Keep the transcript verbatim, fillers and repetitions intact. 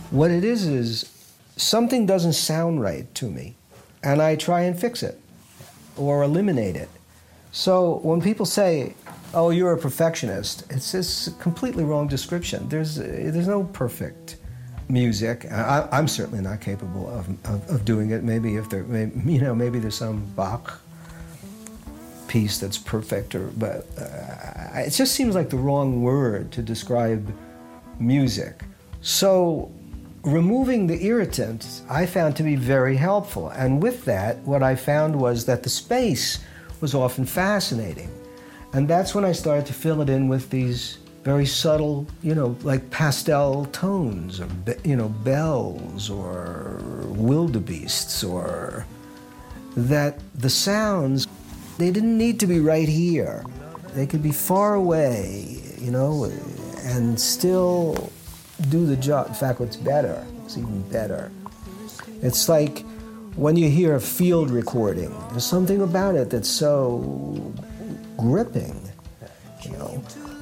What it is is something doesn't sound right to me, and I try and fix it or eliminate it. So when people say, "Oh, you're a perfectionist," it's just a completely wrong description. There's there's no perfect music. I, I'm certainly not capable of, of, of doing it. Maybe if there, maybe, you know, maybe there's some Bach piece that's perfect, or but uh, it just seems like the wrong word to describe music. So removing the irritant I found to be very helpful, and with that, what I found was that the space was often fascinating, and that's when I started to fill it in with these very subtle, you know, like pastel tones, or, you know, bells, or wildebeests, or that the sounds, they didn't need to be right here. They could be far away, you know, and still do the job. In fact, what's better, it's even better. It's like when you hear a field recording, there's something about it that's so gripping, you know.